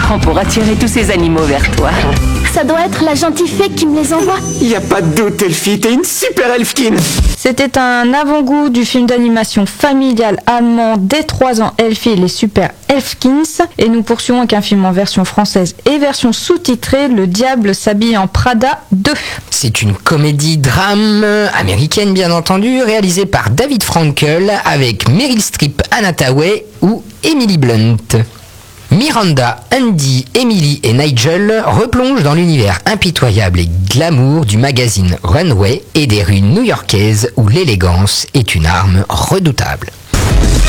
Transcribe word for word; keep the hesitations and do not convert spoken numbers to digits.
prends pour attirer tous ces animaux vers toi? Ça doit être la gentille fée qui me les envoie. Y a pas de doute, Elfie, t'es une super elfkin. C'était un avant-goût du film d'animation familial allemand dès trois ans, Elfie et les Super Elfkins. Et nous poursuivons avec un film en version française et version sous-titrée, Le Diable s'habille en Prada deux. C'est une comédie-drame américaine bien entendu, réalisée par David Frankel avec Meryl Streep, Anna Thaoué ou Emily Blunt. Miranda, Andy, Emily et Nigel replongent dans l'univers impitoyable et glamour du magazine Runway et des rues new-yorkaises où l'élégance est une arme redoutable.